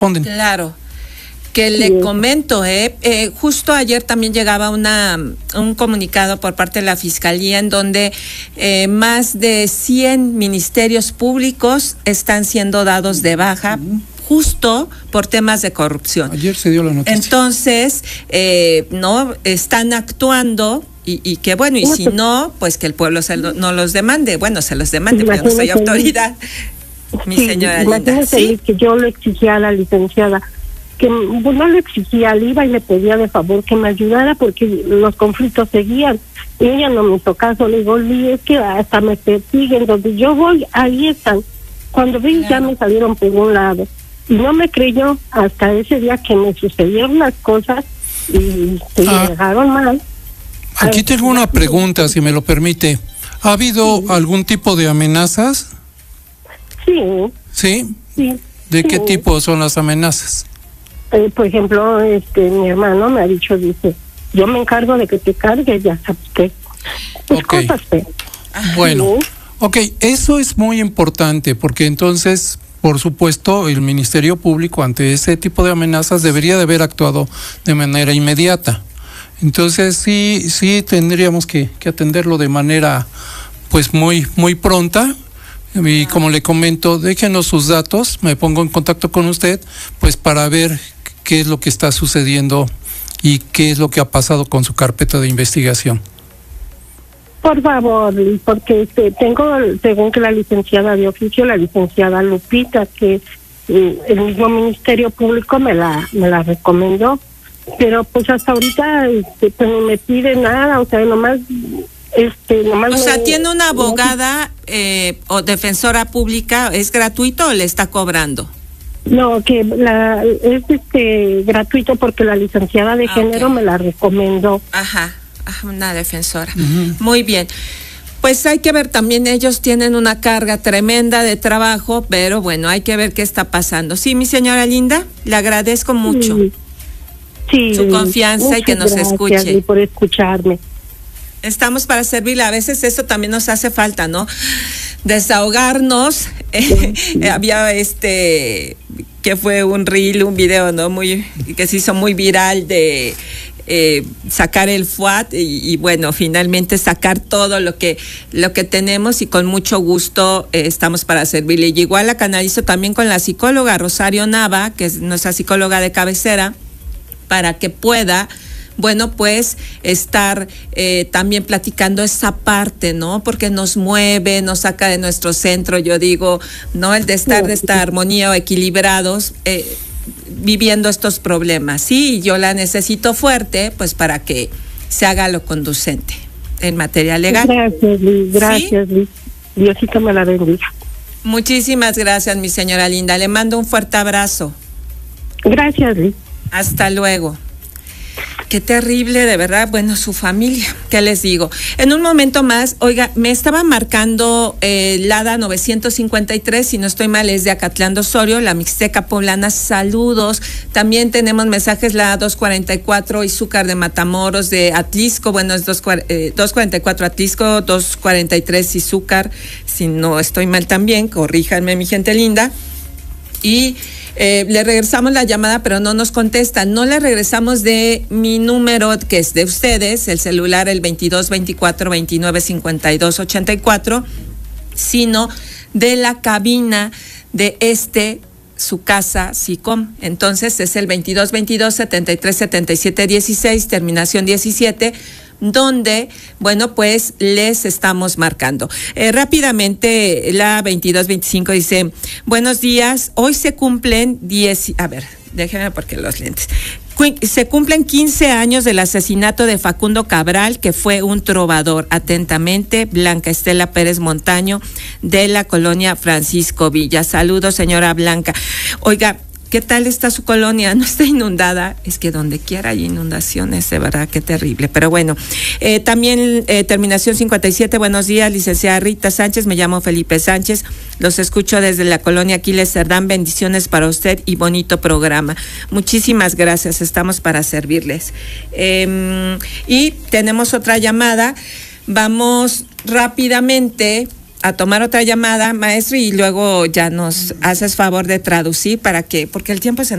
responden. Claro. Que le comento, justo ayer también llegaba un comunicado por parte de la Fiscalía en donde más de 100 ministerios públicos están siendo dados de baja justo por temas de corrupción. Ayer se dio la noticia. Entonces, no están actuando y que bueno, y si no, pues que el pueblo no los demande. Bueno, se los demande, porque yo no soy autoridad, mi señora Linda. ¿Sí? Que yo le exigía a la licenciada, que no le exigía, le iba y le pedía de favor que me ayudara porque los conflictos seguían. Y ella no me hizo caso, le digo, es que hasta me persiguen, donde yo voy, ahí están. Cuando vi ya me salieron por un lado. Y no me creyó hasta ese día que me sucedieron las cosas y se me dejaron mal. Aquí tengo una pregunta, si me lo permite. ¿Ha habido algún tipo de amenazas? Sí. ¿Sí? Sí. ¿De qué tipo son las amenazas? Por ejemplo, mi hermano me ha dicho, dice, yo me encargo de que te cargues, ya sabes qué. Pues cosas feas. Bueno, eso es muy importante porque entonces, por supuesto, el Ministerio Público ante ese tipo de amenazas debería de haber actuado de manera inmediata. Entonces sí tendríamos que atenderlo de manera pues muy pronta. Y como le comento, déjenos sus datos, me pongo en contacto con usted pues para ver qué es lo que está sucediendo y qué es lo que ha pasado con su carpeta de investigación. Por favor, porque tengo, según que la licenciada de oficio, la licenciada Lupita, que el mismo Ministerio Público me la recomendó, pero pues hasta ahorita pues ni me pide nada, o sea, nomás o sea, ¿tiene una abogada o defensora pública? ¿Es gratuito o le está cobrando? No, que es gratuito porque la licenciada de género me la recomendó. Ajá, una defensora. Muy bien. Pues hay que ver, también ellos tienen una carga tremenda de trabajo, pero bueno, hay que ver qué está pasando. Sí, mi señora Linda, le agradezco mucho su confianza y que nos escuche. Gracias por escucharme. Estamos para servirle. A veces eso también nos hace falta, ¿no? Desahogarnos. Había que fue un reel, un video, ¿no? Que se hizo muy viral de sacar el FUAT y bueno, finalmente sacar todo lo que tenemos y con mucho gusto estamos para servirle. Y igual la canalizo también con la psicóloga Rosario Nava, que es nuestra psicóloga de cabecera, para que pueda, bueno, pues estar también platicando esa parte, ¿no? Porque nos mueve, nos saca de nuestro centro, yo digo, ¿no? El de estar de esta armonía o equilibrados, viviendo estos problemas. Sí, yo la necesito fuerte, pues para que se haga lo conducente en materia legal. Gracias, Liz. Gracias, ¿sí? Liz. Diosito me la bendiga. Muchísimas gracias, mi señora Linda. Le mando un fuerte abrazo. Gracias, Liz. Hasta luego. Qué terrible, de verdad. Bueno, su familia, ¿qué les digo? En un momento más, oiga, me estaba marcando Lada 953, si no estoy mal, es de Acatlán de Osorio, la Mixteca Poblana, saludos. También tenemos mensajes, la 244, Izúcar de Matamoros, de Atlisco, bueno, es 244 Atlisco, 243 Izúcar, si no estoy mal también, corríjanme, mi gente linda. Y le regresamos la llamada, pero no nos contesta. No le regresamos de mi número, que es de ustedes, el celular, el 2224-2952-84, sino de la cabina de su casa SICOM. Entonces es el 2222-737716, terminación 17, donde, bueno, pues les estamos marcando. Rápidamente, la 2225 dice, buenos días, hoy se cumplen déjenme porque los lentes. Se cumplen 15 años del asesinato de Facundo Cabral, que fue un trovador. Atentamente, Blanca Estela Pérez Montaño, de la colonia Francisco Villa. Saludos, señora Blanca. Oiga, ¿qué tal está su colonia? ¿No está inundada? Es que donde quiera hay inundaciones, de verdad, qué terrible. Pero bueno, también terminación 57, buenos días, licenciada Rita Sánchez, me llamo Felipe Sánchez, los escucho desde la colonia Aquiles Cerdán, bendiciones para usted y bonito programa. Muchísimas gracias, estamos para servirles. Y tenemos otra llamada, vamos rápidamente a tomar otra llamada, maestro, y luego ya nos haces favor de traducir porque el tiempo se